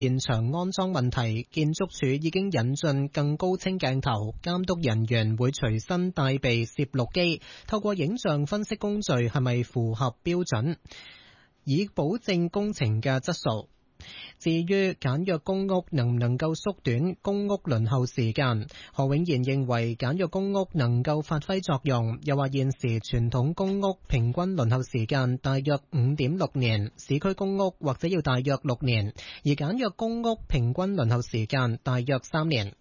現場安裝問題，建築署已經引進更高清鏡頭，監督人員會隨身帶備攝錄機，透過影像分析工序係咪符合標準，以保證工程嘅質素。至於簡約公屋能唔能夠縮短公屋輪候時間，何永賢認為簡約公屋能夠發揮作用，又話現時傳統公屋平均輪候時間大約 5.6 年，市區公屋或者要大約6年，而簡約公屋平均輪候時間大約3年。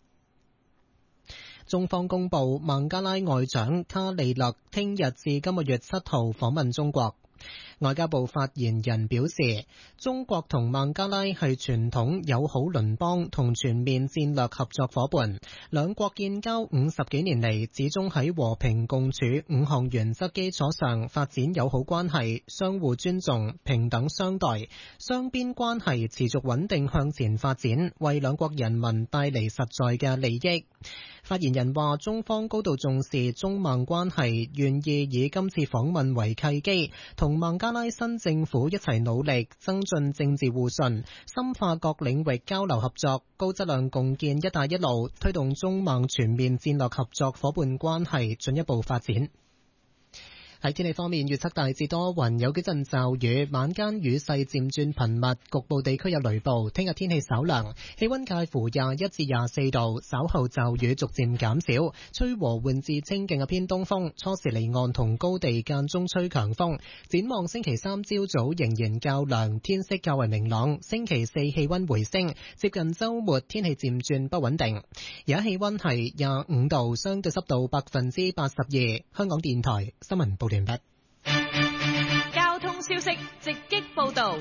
中方公布孟加拉外長卡利勒聽日至今個月7號訪問中國。外交部發言人表示，中國同孟加拉係傳統友好鄰邦同全面戰略合作夥伴，兩國建交50幾年嚟，始終喺和平共處5項原則基礎上發展友好關係，相互尊重、平等相待，雙邊關係持續穩定向前發展，為兩國人民帶嚟實在嘅利益。發言人話，中方高度重視中孟關係，願意以今次訪問為契機，同孟加拉新政府一齊努力，增進政治互信，深化各領域交流合作，高質量共建一帶一路，推動中孟全面戰略合作夥伴關係進一步發展。喺天氣方面，預測大致多雲，有幾陣驟雨，晚間雨勢漸轉頻密，局部地區有雷暴。聽日天氣稍涼，氣溫介乎21至24度，稍後驟雨逐漸減少，吹和緩至清勁嘅偏東風，初時離岸同高地間中吹強風。展望星期3朝早仍然較涼，天色較為明朗。星期4氣溫回升，接近週末天氣漸轉不穩定。而家氣溫係25度，相對濕度82%。香港電台新聞報道完畢。 交通消息直擊報道。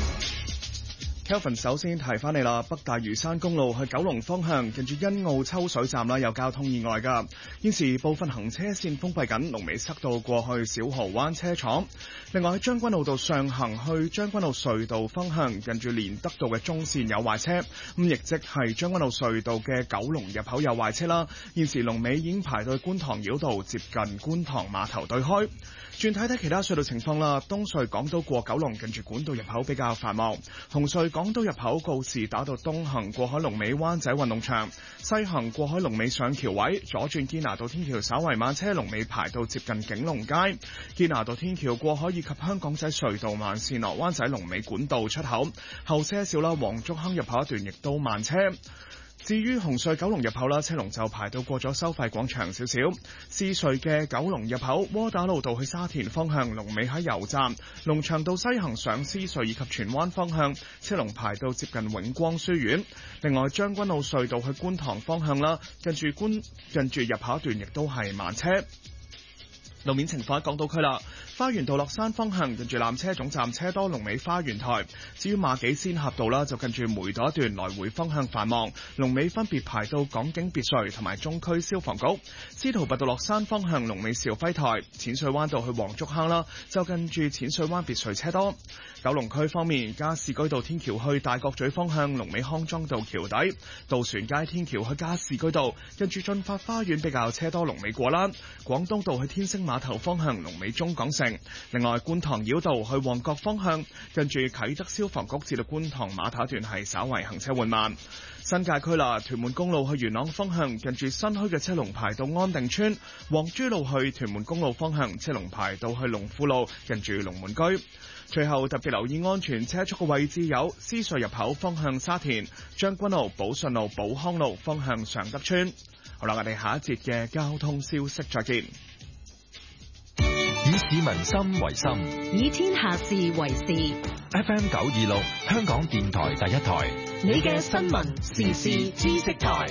Kelvin 首先提翻你啦，北大嶼山公路去九龍方向，近住欣澳抽水站啦，有交通意外噶。現時部分行車線封閉緊，龍尾塞到過去小蠔灣車廠。另外喺將軍澳道上行去將軍澳隧道方向，近住連德道嘅中線有壞車，咁亦即係將軍澳隧道嘅九龍入口有壞車啦。現時龍尾已經排到觀塘繞道，接近觀塘碼頭對開。轉睇睇其他隧道情況啦，東隧港島過九龍近住管道入口比較繁忙，紅隧港島入口告士打道東行過海龍尾灣仔運動場，西行過海龍尾上橋位，左轉堅拿道天橋稍為慢車，龍尾排到接近景隆街，堅拿道天橋過海以及香港仔隧道慢線落灣仔龍尾管道出口，後些少啦，黃竹坑入口一段亦都慢車。至於紅隧九龍入口啦，車龍就排到過咗收費廣場少少。獅隧嘅九龍入口，窩打老道去沙田方向，龍尾喺油站；龍翔道西行上獅隧以及荃灣方向，車龍排到接近永光書院。另外將軍澳隧道去觀塘方向啦，近住入口一段亦都係慢車。路面情況喺港島區啦，花園道落山方向近住纜車總站車多，龍尾花園台。至於馬己仙峽道啦，就近住梅道一段來回方向繁忙，龍尾分別排到港景別墅同埋中區消防局。司徒拔道落山方向龍尾兆輝台，淺水灣道去黃竹坑啦，就近住淺水灣別墅車多。九龍區方面，加士居道天橋去大角咀方向龍尾康莊道橋底，渡船街天橋去加士居道近住駿發花園比較車多，龍尾過欄。廣東道去天星碼頭方向龍尾中港城。另外觀塘繞道去旺角方向近住啟德消防局至到觀塘碼頭一段係稍為行車緩慢。新界區啦，屯門公路去元朗方向近住新墟嘅車龍排到安定村，黃珠路去屯門公路方向車龍排到去龍富路近住龍門居。最後特別留意安全車速嘅位置有獅隧入口方向沙田、將軍澳、寶順路、寶康路方向常德村。好啦，我哋下一節嘅交通消息再見。 以市民心為心， 以天下事為事。 FM 926，香港電台第一台， 你嘅新聞時事知識台。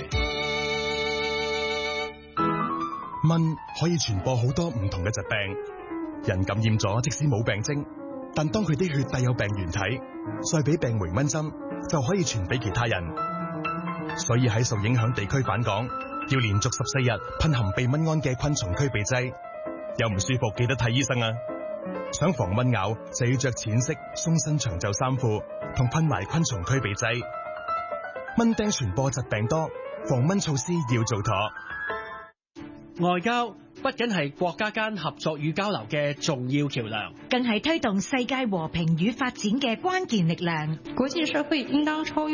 蚊可以傳播好多唔同嘅疾病，人感染咗即使冇病徵，但當佢啲血帶有病原體，再俾病媒蚊針，就可以傳俾其他人。所以喺受影響地區返港，要連續14日噴含避蚊胺嘅昆蟲驅避劑。有唔舒服記得睇醫生啊！想防蚊咬就要着淺色鬆身長袖衫褲，同噴埋昆蟲驅避劑。蚊叮傳播疾病多，防蚊措施要做妥。 外交不僅係國家間合作與交流嘅重要橋樑， 更係推動世界和平與發展嘅關鍵力量。 國際社會應當超越